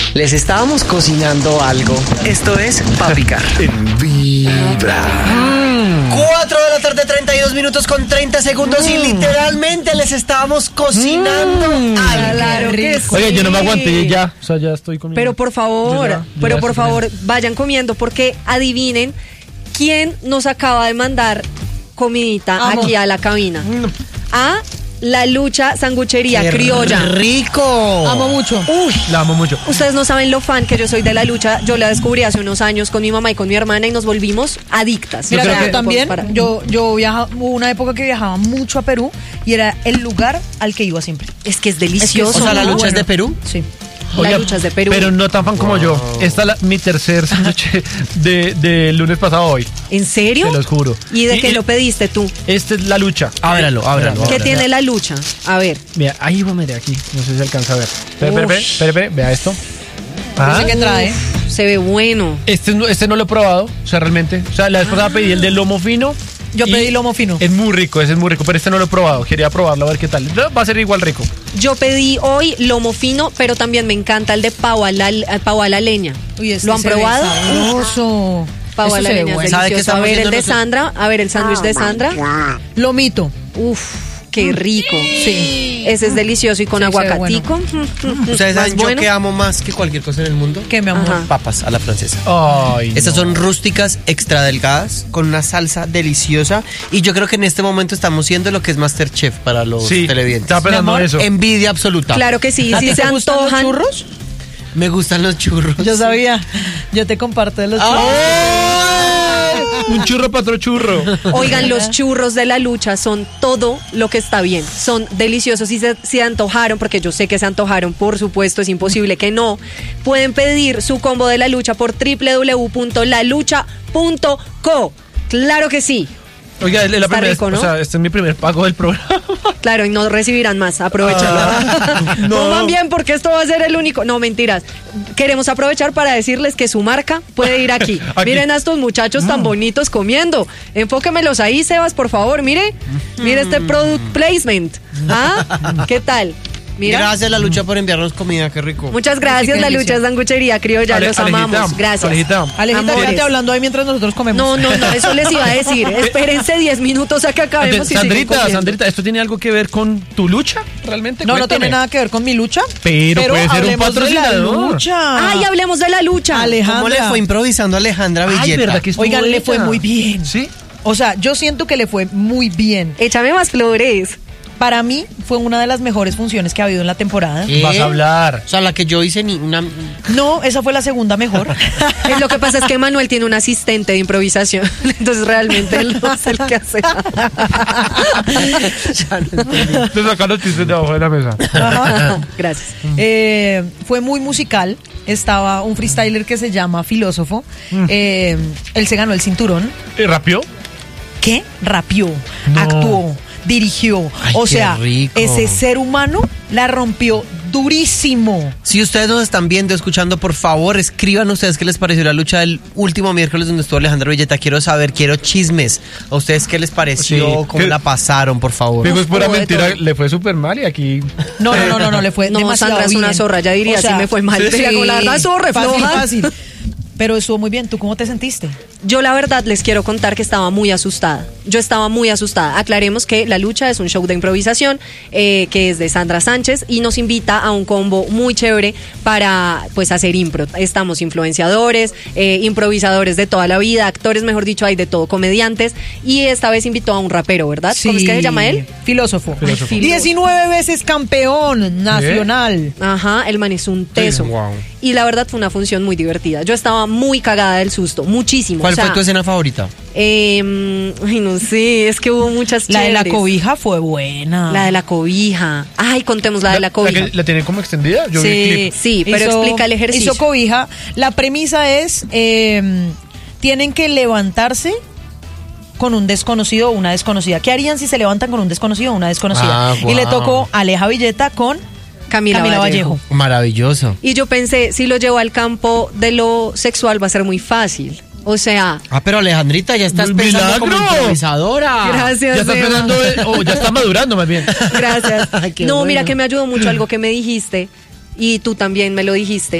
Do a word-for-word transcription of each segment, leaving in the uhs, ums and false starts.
Les estábamos cocinando algo. Esto es Pa' Picar. En Vibra. cuatro de la tarde, treinta y dos minutos con treinta segundos mm. y literalmente les estábamos cocinando mm. algo. Claro que sí. Oye, yo no me aguanté ya, o sea, ya estoy comiendo. Pero por favor, ya, pero ya por favor, comiendo. vayan comiendo porque adivinen quién nos acaba de mandar comidita Amo. aquí a la cabina. Mm. A La Lucha Sanguchería ¡Qué Criolla. rico! Amo mucho. Uy, La amo mucho. ustedes no saben lo fan que yo soy de La Lucha. Yo la descubrí hace unos años con mi mamá y con mi hermana y nos volvimos adictas. Mira, creo O sea, que yo también, para- yo, yo viajaba, hubo una época que viajaba mucho a Perú y era el lugar al que iba siempre. Es que es delicioso. O sea, ¿la ¿no? lucha es de Perú? Sí. La Oiga, Lucha es de Perú. Pero no tan fan como yo. Esta es la- mi tercer sándwich de, de lunes pasado hoy. ¿En serio? Se los juro. ¿Y de Y- qué y- lo pediste tú? Esta es La Lucha. Ábralo, ábralo. ¿Qué Ahora, tiene vea. La Lucha? A ver. Mira, ahí va, mira, aquí. No sé si alcanza a ver. Espera, espera, Ush. espera, espera, espera, vea esto. No Ah, sé qué trae. Se ve bueno. este, no- este no lo he probado, o sea, realmente. O sea, la vez pasada pedí el de lomo fino. Yo y pedí lomo fino. Es muy rico, ese es muy rico, pero este no lo he probado. Quería probarlo a ver qué tal. Va a ser igual rico. Yo pedí hoy lomo fino, pero también me encanta el de pavo a la, el pavo a la leña. Uy, este ¿Lo han se ve probado? sabroso. Pavo a Eso la se ve leña bueno. es ¿Sabe qué delicioso. A estamos ver el viendo de nosotros? Sandra, a ver el sándwich de Sandra. Lomito. Uf, qué rico. Sí. Ese es delicioso y con Sí, se ve aguacatico. ¿Ustedes Más saben yo bueno. que amo más que cualquier cosa en el mundo? ¿Qué, mi amor? Ajá. Papas a la francesa. Ay, Estas no. son rústicas, extra delgadas, con una salsa deliciosa. Y yo creo que en este momento estamos siendo lo que es Masterchef para los Sí, televidentes. estaba pensando Mi amor, eso. Envidia absoluta. Claro que sí, ¿A si ti se te gustan los antojan. churros? Me gustan los churros. Yo sabía. Yo te comparto de los churros. Un churro para otro churro. Oigan, los churros de La Lucha son todo lo que está bien. Son deliciosos. Si se, si se antojaron, porque yo sé que se antojaron, por supuesto, es imposible que no. Pueden pedir su combo de La Lucha por doble u doble u doble u punto la lucha punto co. Claro que sí. Oiga, es la Está primera, rico, ¿no? o sea, este es mi primer pago del programa. Claro, y no recibirán más. Aprovechenlo. Ah, no. Coman bien porque esto va a ser el único. No, mentiras. Queremos aprovechar para decirles que su marca puede ir aquí. Aquí. Miren a estos muchachos tan bonitos comiendo. Enfóquemelos ahí, Sebas, por favor. Mire. Mire este product placement. ¿Ah? ¿Qué tal? Mira. Gracias, La Lucha, por enviarnos comida. Qué rico. Muchas gracias, Qué La delicia. Lucha Sanguchería Criolla. Ale- Los Alejita, amamos. Gracias. Alejita. Alejita, Amores. quédate hablando ahí mientras nosotros comemos. No, no, no, eso les iba a decir. Espérense diez minutos a que acabemos y siguen Sandrita, comiendo. Sandrita, ¿esto tiene algo que ver con tu lucha? ¿Realmente? No, no Cuéntame. tiene nada que ver con mi lucha. Pero puede ser un hablemos de la patrocinador. lucha. Ay, hablemos de La Lucha. Alejandra. ¿Cómo le fue improvisando a Alejandra Ay, Villeta? ¿verdad que estuvo Oigan, le bonita? fue muy bien. ¿Sí? O sea, yo siento que le fue muy bien. Échame más flores. Para mí fue una de las mejores funciones que ha habido en la temporada. ¿Qué? Vas a hablar. O sea, la que yo hice ni una... No, esa fue la segunda mejor. Eh, Lo que pasa es que Manuel tiene un asistente de improvisación, entonces realmente él no es el que hace. Ya no entendí. Te sacan los chistes de abajo de la mesa. Ajá. Gracias. Eh, fue muy musical. Estaba un freestyler que se llama Filósofo. Eh, él se ganó el cinturón. ¿Y rápido? ¿Qué? Rapió, No. actuó, dirigió. Ay, o qué sea, rico. ese ser humano la rompió durísimo. Si ustedes nos están viendo, escuchando, por favor, escriban ustedes qué les pareció la lucha del último miércoles donde estuvo Alejandra Villeta. Quiero saber, quiero chismes. ¿A ustedes qué les pareció? Sí. ¿Cómo ¿Qué? la pasaron, por favor? Digo, es pura hubo de mentira, todo. le fue súper mal y aquí... No, no, no, no, no le fue No, demasiado Sandra es una bien. zorra, ya diría, O sea, sí me fue mal. sí, Diría, con la verdad, estuvo re fácil, floja. fácil. Pero estuvo muy bien. ¿Tú cómo te sentiste? Yo la verdad les quiero contar que estaba muy asustada. Yo estaba muy asustada. Aclaremos que La Lucha es un show de improvisación eh, que es de Sandra Sánchez y nos invita a un combo muy chévere para pues hacer impro. Estamos influenciadores, eh, improvisadores de toda la vida, actores, mejor dicho, hay de todo, comediantes. Y esta vez invitó a un rapero, ¿verdad? ¿Cómo es que se llama él? Filósofo. Filósofo. diecinueve veces campeón nacional. Ajá, el man es un teso. Sí, wow. Y la verdad fue una función muy divertida. Yo estaba muy cagada del susto, muchísimo. ¿Cuál O sea, fue tu escena favorita? eh, ay, no sé, es que hubo muchas La de la chéveres. cobija fue buena. La de la cobija. Ay, contemos la de la cobija. que ¿La tienen como extendida? Yo vi el Sí, clip. Sí, pero explica el ejercicio. Hizo cobija. La premisa es, eh, tienen que levantarse con un desconocido o una desconocida. ¿Qué harían si se levantan con un desconocido o una desconocida? Ah, Y le guau. tocó a Aleja Villeta con Camila, Camila Vallejo. Vallejo. Maravilloso. Y yo pensé, si lo llevo al campo de lo sexual va a ser muy fácil. O sea, Ah, pero Alejandrita, ya estás ¡Un pensando como milagro! improvisadora. gracias. Ya está Eva. pensando, eh, o ya está madurando más bien. Gracias. Ay, qué no, bueno. mira que me ayudó mucho algo que me dijiste y tú también me lo dijiste.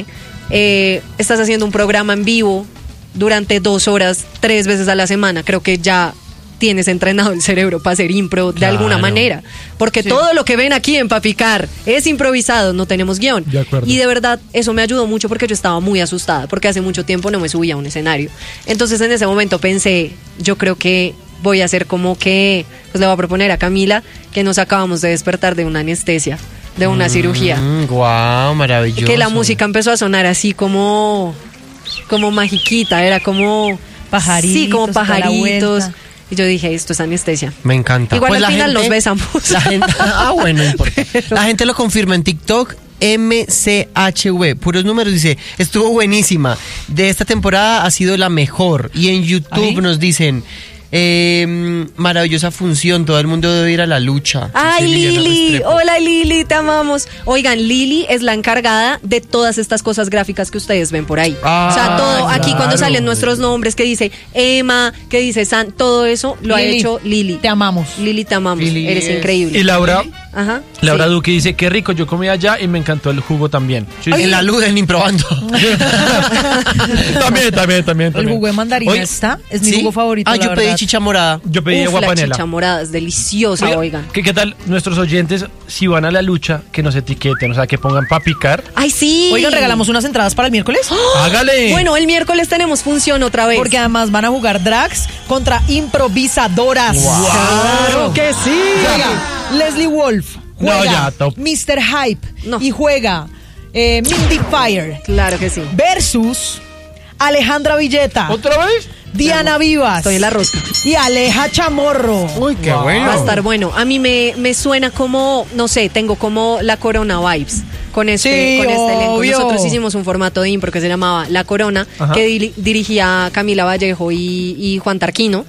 eh, estás haciendo un programa en vivo durante dos horas, tres veces a la semana, creo que ya tienes entrenado el cerebro para hacer impro de Claro. alguna manera. Porque Sí. todo lo que ven aquí en Papicar es improvisado, no tenemos guión. De acuerdo. Y de verdad, eso me ayudó mucho porque yo estaba muy asustada, porque hace mucho tiempo no me subía a un escenario. Entonces en ese momento pensé, yo creo que voy a hacer como que, pues le voy a proponer a Camila que nos acabamos de despertar de una anestesia, de una cirugía. Mm, guau, maravilloso. Que la música empezó a sonar así como, como magiquita, era como... Pajaritos, Sí, como toda la pajaritos. vuelta. Y yo dije, esto es anestesia. Me encanta. Igual Pues al la final gente- nos besamos. La gente, ah, bueno, no importa. La gente lo confirma en TikTok. M C H V, puros números, dice, estuvo buenísima. De esta temporada ha sido la mejor. Y en YouTube ¿Ahí? nos dicen, eh, maravillosa función, todo el mundo debe ir a la lucha. Ay, Dice Liliana Lili, Restrepo. hola Lili, te amamos. Oigan, Lili es la encargada de todas estas cosas gráficas que ustedes ven por ahí. Ah, o sea, todo aquí claro. cuando salen nuestros nombres, que dice Emma, que dice San, todo eso lo ha Lili, hecho Lili. Te amamos. Lili, te amamos, Lili eres es- increíble. Y Laura, Ajá. Laura sí. Duque dice, qué rico, yo comí allá y me encantó el jugo también. Sí, sí. En la luz, en improbando. también, también, también, El también. jugo de mandarina Hoy- está, es mi ¿Sí? jugo favorito. Ah, la yo pedí verdad. chicha morada. Yo pedí Uf, agua la panela. chicha morada es deliciosa, Oiga, oigan. ¿qué, ¿Qué tal nuestros oyentes, si van a la lucha, que nos etiqueten? O sea, que pongan pa' picar. Ay, sí. Oigan, regalamos unas entradas para el miércoles. ¡Hágale! Bueno, el miércoles tenemos función otra vez. Porque además van a jugar drags contra improvisadoras. Claro que sí. Juega Leslie Wolf, No, juega ya, top. mister Hype No. y juega eh, Mindy Fire Claro que sí. versus Alejandra Villeta, ¿Otra vez? Diana Vivas Estoy en la rosca. y Aleja Chamorro. Uy, qué Wow. bueno. Va a estar bueno. A mí me, me suena como, no sé, tengo como la Corona vibes con este, Sí, con este elenco. obvio. Nosotros hicimos un formato de impro que se llamaba La Corona, Ajá. que diri- dirigía Camila Vallejo y, y Juan Tarquino.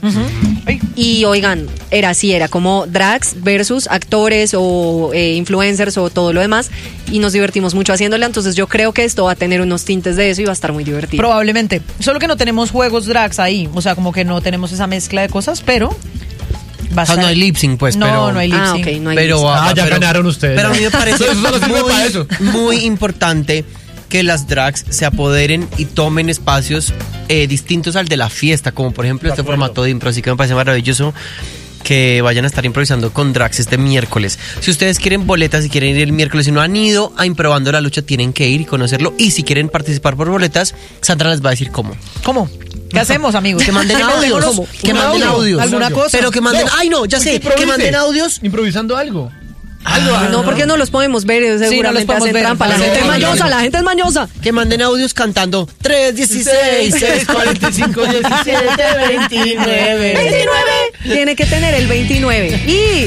Y oigan, era así, era como drags versus actores o eh, influencers o todo lo demás. Y nos divertimos mucho haciéndola. Entonces yo creo que esto va a tener unos tintes de eso y va a estar muy divertido. Probablemente. Solo que no tenemos juegos drags ahí. O sea, como que no tenemos esa mezcla de cosas, pero va a O sea, estar- no hay lip sync, pues, no, pero- no hay lip Ah, sync. ok, no hay Pero, lip sync. Ah, ya ganaron ustedes, Pero a ya. mí me parece Eso solo sirve para eso. muy, muy importante que las drags se apoderen y tomen espacios eh, distintos al de la fiesta, como por ejemplo De este acuerdo. formato de impro. Así que me parece maravilloso que vayan a estar improvisando con drags este miércoles. Si ustedes quieren boletas, si quieren ir el miércoles y no han ido a Improbando la Lucha, tienen que ir y conocerlo. Y si quieren participar por boletas, Sandra les va a decir cómo. ¿Cómo? ¿Qué hacemos, amigos? Que manden audios. Mandémonos Que un manden audio, audios. ¿Alguna cosa? Pero que manden... No, ¡Ay, no! Ya pues sé. que Que improvise. manden audios. Improvisando algo. Ah, No, porque no los podemos ver, seguramente podemos hacen ver. trampa. La No, gente es no, mañosa, no. la gente es mañosa. Que manden audios cantando tres, dieciséis, seis, cuarenta y cinco, diecisiete, veintinueve. veintinueve. Tiene que tener el veintinueve. Y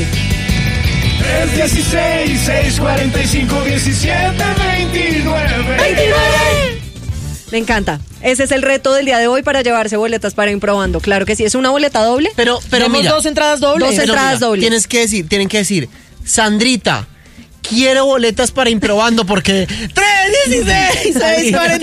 tres dieciséis, seis cuarenta y cinco, diecisiete, veintinueve. veintinueve. Me encanta. Ese es el reto del día de hoy para llevarse boletas para Improbando. Claro que sí. ¿Es una boleta doble? Pero, pero Tenemos mira, dos entradas dobles. Dos pero entradas mira, dobles. Tienes que decir, tienen que decir, Sandrita, quiero boletas para Improbando porque tres, dieciséis, seis, cuarenta